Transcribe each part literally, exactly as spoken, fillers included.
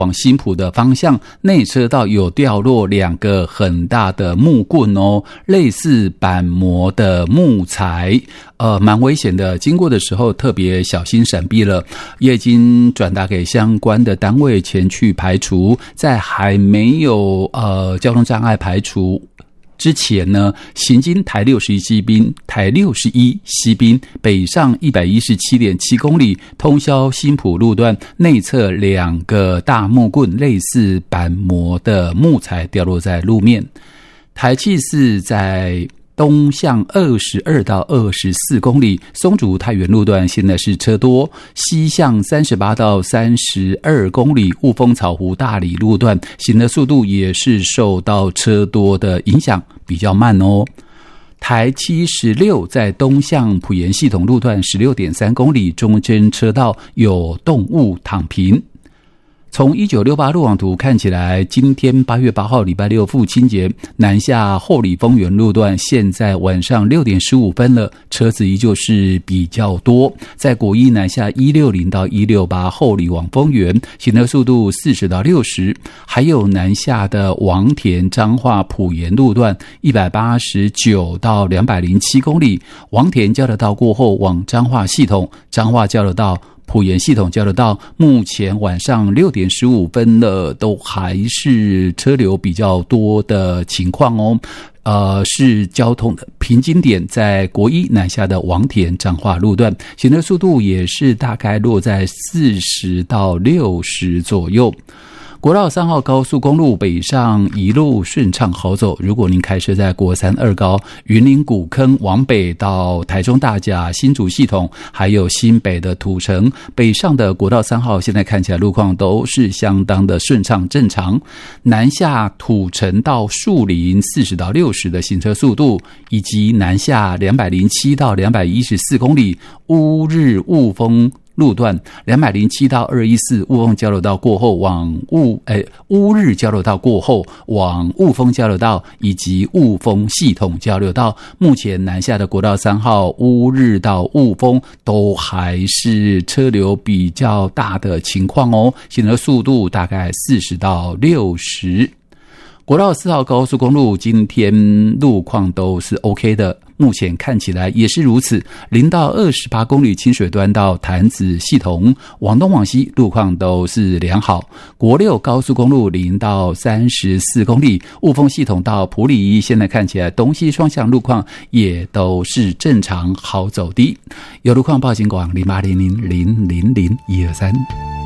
往新埔的方向，内车道有掉落两个很大的木棍哦，类似板模的木材，呃，蛮危险的。经过的时候特别小心闪避了，也已经转达给相关的单位前去排除。在还没有呃交通障碍排除之前呢，行经台六十一西滨、台六十一西滨北上 一百一十七点七 公里，通宵新埔路段内侧两个大木棍类似板模的木材掉落在路面。台七四在东向二十二到二十四公里，松竹太原路段现在是车多，西向三十八到三十二公里，雾峰草湖大里路段行的速度也是受到车多的影响，比较慢哦。台七十六在东向埔盐系统路段 十六点三 公里，中间车道有动物躺平。从一九六八路网图看起来，今天八月八号礼拜六父亲节，南下后里丰原路段现在晚上六点十五分了，车子依旧是比较多。在国一南下一六零到一六八后里往丰原，行车速度四十到六十，还有南下的王田彰化埔盐路段一百八十九到两百零七公里，王田交流道过后往彰化系统，彰化交流道埔盐系统交流道目前晚上六点十五分了，都还是车流比较多的情况哦。呃，是交通的瓶颈点在国一南下的王田彰化路段，行车速度也是大概落在四十到六十左右。国道三号高速公路北上一路顺畅好走，如果您开车在国三二高云林古坑往北到台中大甲新竹系统，还有新北的土城，北上的国道三号现在看起来路况都是相当的顺畅正常。南下土城到树林四十到六十的行车速度，以及南下两百零七到两百一十四公里乌日雾峰路段两百零七到二一四雾峰交流道过后往雾诶乌日交流道过后往雾峰交流道以及雾峰系统交流道，目前南下的国道三号乌日到雾峰都还是车流比较大的情况哦，行车速度大概四十到六十。国道四号高速公路今天路况都是 OK 的，目前看起来也是如此。零到二十八公里清水端到潭子系统往东往西路况都是良好。国六高速公路零到三十四公里雾峰系统到埔里，现在看起来东西双向路况也都是正常好走的。有路况报警广零八零零零零零一二三。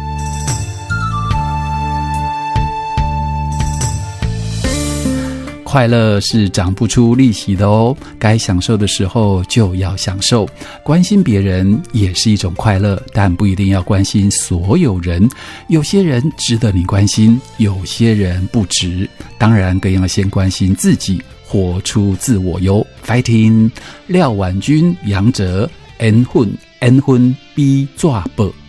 快乐是长不出利息的哦，该享受的时候就要享受。关心别人也是一种快乐，但不一定要关心所有人。有些人值得你关心，有些人不值。当然更要先关心自己，活出自我哟。Fighting 廖婉君、杨哲恩混恩混逼抓宝。